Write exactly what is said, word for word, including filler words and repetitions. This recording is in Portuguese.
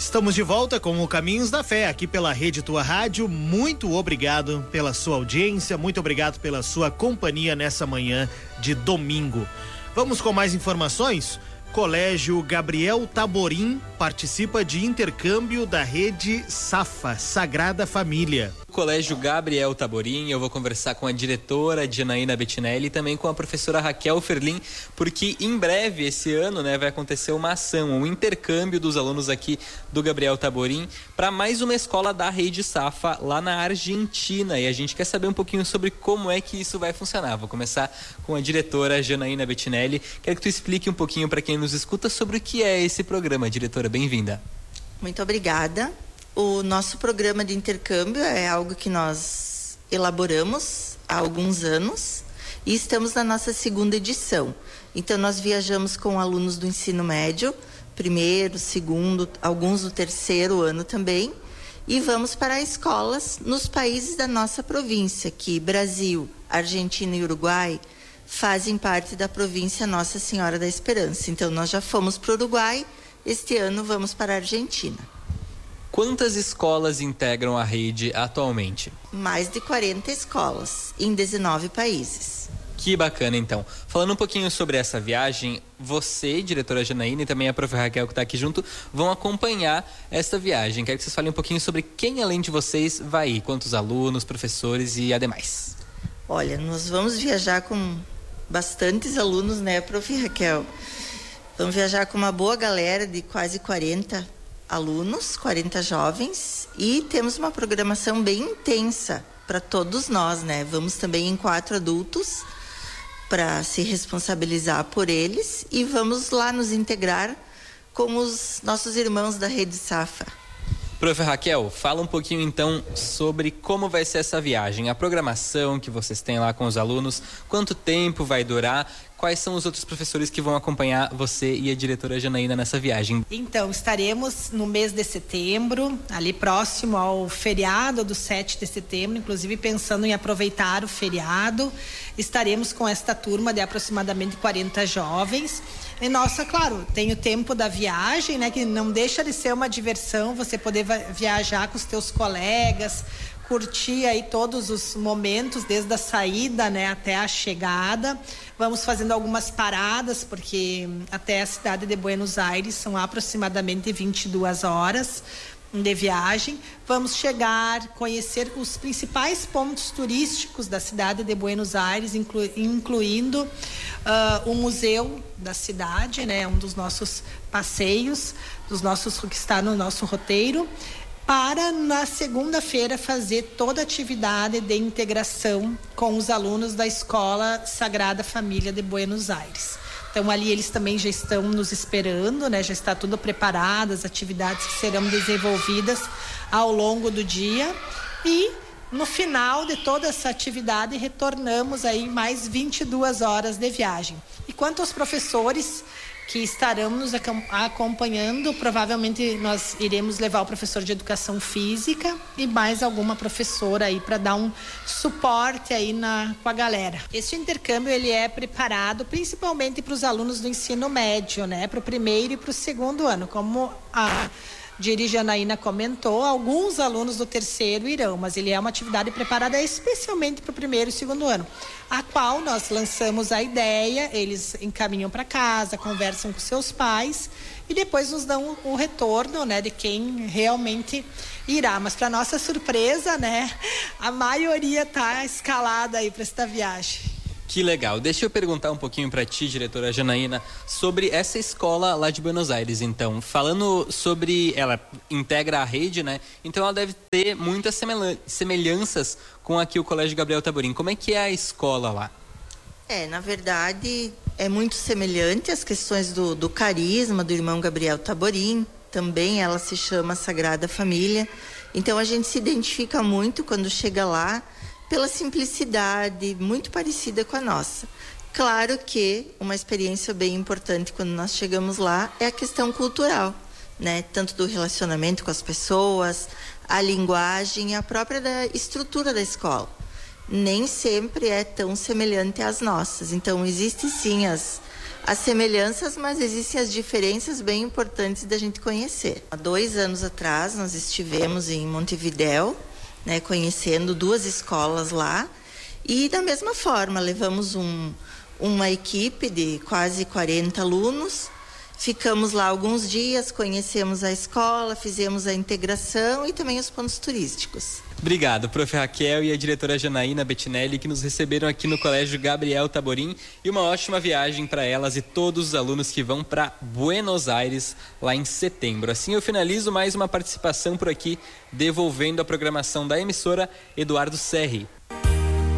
Estamos de volta com o Caminhos da Fé, aqui pela Rede Tua Rádio. Muito obrigado pela sua audiência, muito obrigado pela sua companhia nessa manhã de domingo. Vamos com mais informações? Colégio Gabriel Taborim participa de intercâmbio da rede Safa, Sagrada Família. Colégio Gabriel Taborim, eu vou conversar com a diretora Janaína Bettinelli e também com a professora Raquel Ferlin, porque em breve, esse ano, né, vai acontecer uma ação, um intercâmbio dos alunos aqui do Gabriel Taborim para mais uma escola da rede Safa lá na Argentina, e a gente quer saber um pouquinho sobre como é que isso vai funcionar. Vou começar com a diretora Janaína Bettinelli. Quero que tu explique um pouquinho para quem nos escuta sobre o que é esse programa. Diretora, bem-vinda. Muito obrigada. O nosso programa de intercâmbio é algo que nós elaboramos há alguns anos e estamos na nossa segunda edição. Então, nós viajamos com alunos do ensino médio, primeiro, segundo, alguns do terceiro ano também, e vamos para escolas nos países da nossa província, que Brasil, Argentina e Uruguai fazem parte da província Nossa Senhora da Esperança. Então, nós já fomos para o Uruguai, este ano vamos para a Argentina. Quantas escolas integram a rede atualmente? Mais de quarenta escolas, em dezenove países. Que bacana, então. Falando um pouquinho sobre essa viagem, você, diretora Janaína, e também a prof Raquel, que está aqui junto, vão acompanhar essa viagem. Quero que vocês falem um pouquinho sobre quem, além de vocês, vai ir. Quantos alunos, professores e ademais. Olha, nós vamos viajar com bastantes alunos, né, prof Raquel? Vamos viajar com uma boa galera de quase quarenta alunos, quarenta jovens, e temos uma programação bem intensa para todos nós, né? Vamos também em quatro adultos para se responsabilizar por eles e vamos lá nos integrar com os nossos irmãos da Rede Safa. Prof Raquel, fala um pouquinho então sobre como vai ser essa viagem, a programação que vocês têm lá com os alunos, quanto tempo vai durar, quais são os outros professores que vão acompanhar você e a diretora Janaína nessa viagem? Então, estaremos no mês de setembro, ali próximo ao feriado do sete de setembro, inclusive pensando em aproveitar o feriado. Estaremos com esta turma de aproximadamente quarenta jovens. E nossa, claro, tem o tempo da viagem, né, que não deixa de ser uma diversão, você poder viajar com os teus colegas, curtir aí todos os momentos, desde a saída, né, até a chegada. Vamos fazendo algumas paradas, porque até a cidade de Buenos Aires são aproximadamente vinte e duas horas de viagem. Vamos chegar, conhecer os principais pontos turísticos da cidade de Buenos Aires, inclu, incluindo uh, o museu da cidade, né, um dos nossos passeios, dos nossos que está no nosso roteiro, para na segunda-feira fazer toda a atividade de integração com os alunos da Escola Sagrada Família de Buenos Aires. Então ali eles também já estão nos esperando, né? Já está tudo preparado, as atividades que serão desenvolvidas ao longo do dia, e no final de toda essa atividade retornamos aí mais vinte e duas horas de viagem. E quanto aos professores que estarão nos acompanhando, provavelmente nós iremos levar o professor de educação física e mais alguma professora aí para dar um suporte aí na, com a galera. Este intercâmbio ele é preparado principalmente para os alunos do ensino médio, né? Para o primeiro e para o segundo ano, como a Diri Janaína comentou, alguns alunos do terceiro irão, mas ele é uma atividade preparada especialmente para o primeiro e segundo ano, a qual nós lançamos a ideia, eles encaminham para casa, conversam com seus pais e depois nos dão o retorno, né, de quem realmente irá. Mas para nossa surpresa, né, a maioria está escalada aí para esta viagem. Que legal. Deixa eu perguntar um pouquinho para ti, diretora Janaína, sobre essa escola lá de Buenos Aires, então. Falando sobre... Ela integra a rede, né? Então ela deve ter muitas semelhanças com aqui o Colégio Gabriel Taborim. Como é que é a escola lá? É, na verdade, é muito semelhante às questões do, do carisma do irmão Gabriel Taborim. Também ela se chama Sagrada Família. Então a gente se identifica muito quando chega lá, pela simplicidade, muito parecida com a nossa. Claro que uma experiência bem importante quando nós chegamos lá é a questão cultural, né? Tanto do relacionamento com as pessoas, a linguagem e a própria da estrutura da escola. Nem sempre é tão semelhante às nossas. Então, existem sim as, as semelhanças, mas existem as diferenças bem importantes da gente conhecer. Há dois anos atrás nós estivemos em Montevidéu, né, conhecendo duas escolas lá, e da mesma forma levamos um, uma equipe de quase quarenta alunos. Ficamos lá alguns dias, conhecemos a escola, fizemos a integração e também os pontos turísticos. Obrigado, prof Raquel e a diretora Janaína Bettinelli, que nos receberam aqui no Colégio Gabriel Taborim, e uma ótima viagem para elas e todos os alunos que vão para Buenos Aires lá em setembro. Assim eu finalizo mais uma participação por aqui, devolvendo a programação da emissora Eduardo Serri.